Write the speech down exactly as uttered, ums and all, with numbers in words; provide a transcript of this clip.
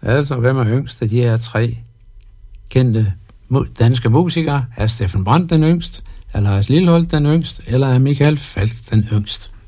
Altså, hvem er yngst af de her tre kendte danske musikere? Er Steffen Brandt den yngst? Er Lars Lilholt den yngst? Eller er Michael Falch den yngst?